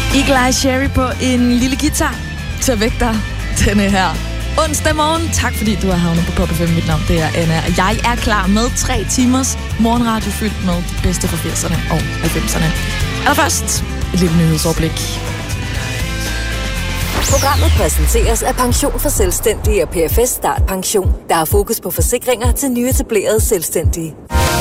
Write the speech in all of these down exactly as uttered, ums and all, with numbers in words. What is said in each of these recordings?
Eagle Eye Cherry på en lille guitar til at vække dig denne her onsdag morgen. Tak fordi du har havnet på Pop F M. Mit navn det er Anna. Jeg er klar med tre timers morgenradio fyldt med det bedste fra firserne og halvfemserne. Allerførst et lille nyhedsoverblik. Programmet præsenteres af Pension for Selvstændige og P F S Start Pension, der har fokus på forsikringer til nyetablerede selvstændige.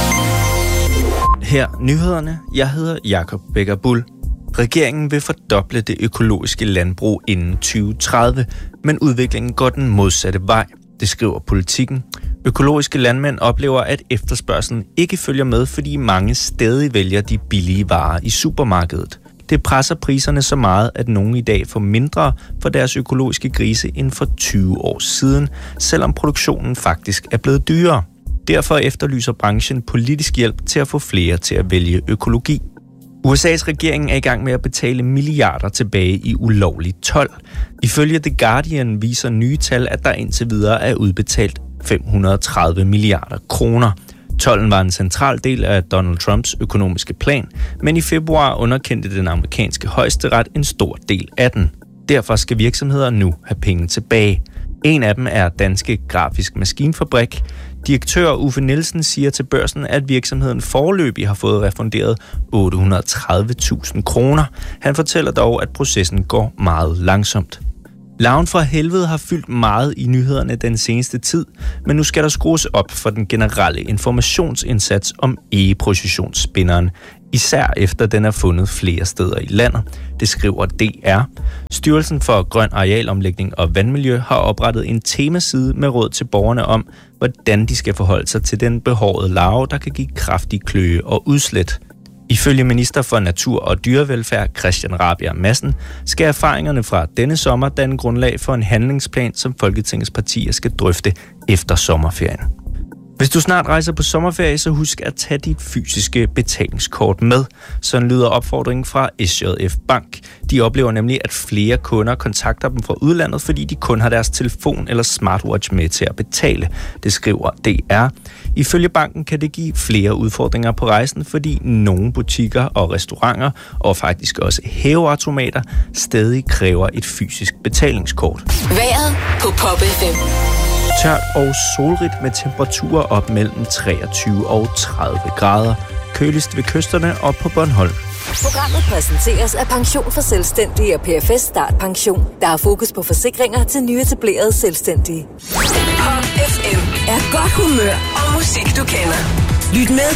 Her nyhederne. Jeg hedder Jakob Becker Bull. Regeringen vil fordoble det økologiske landbrug inden tyve tredive, men udviklingen går den modsatte vej. Det skriver Politikken. Økologiske landmænd oplever, at efterspørgselen ikke følger med, fordi mange stadig vælger de billige varer i supermarkedet. Det presser priserne så meget, at nogen i dag får mindre for deres økologiske grise end for tyve år siden, selvom produktionen faktisk er blevet dyrere. Derfor efterlyser branchen politisk hjælp til at få flere til at vælge økologi. U S A's regering er i gang med at betale milliarder tilbage i ulovlig told. Ifølge The Guardian viser nye tal, at der indtil videre er udbetalt fem hundrede og tredive milliarder kroner. Tolden var en central del af Donald Trumps økonomiske plan, men i februar underkendte den amerikanske højesteret en stor del af den. Derfor skal virksomheder nu have penge tilbage. En af dem er Danske Grafisk Maskinfabrik. Direktør Uffe Nielsen siger til Børsen, at virksomheden foreløbig har fået refunderet otte hundrede og tredive tusind kroner. Han fortæller dog, at processen går meget langsomt. Larven fra helvede har fyldt meget i nyhederne den seneste tid, men nu skal der skrues op for den generelle informationsindsats om egeprocessionsspinderen, især efter den er fundet flere steder i landet. Det skriver D R. Styrelsen for Grøn Arealomlægning og Vandmiljø har oprettet en temaside med råd til borgerne om, hvordan de skal forholde sig til den behårede larve, der kan give kraftig kløe og udslæt. Ifølge minister for Natur og Dyrevelfærd Christian Rabjerg Madsen skal erfaringerne fra denne sommer danne grundlag for en handlingsplan, som Folketingets partier skal drøfte efter sommerferien. Hvis du snart rejser på sommerferie, så husk at tage dit fysiske betalingskort med. Sådan lyder opfordringen fra S J F Bank. De oplever nemlig, at flere kunder kontakter dem fra udlandet, fordi de kun har deres telefon eller smartwatch med til at betale. Det skriver D R. Ifølge banken kan det give flere udfordringer på rejsen, fordi nogle butikker og restauranter, og faktisk også hæveautomater, stadig kræver et fysisk betalingskort. Vejret på Pop F M. Tørt og solrigt med temperaturer op mellem treogtyve og tredive grader. Køligst ved kysterne og på Bornholm. Programmet præsenteres af Pension for Selvstændige og P F S Start Pension, der har fokus på forsikringer til nyetablerede selvstændige. Pop F M er godt humør og musik, du kender. Lyt med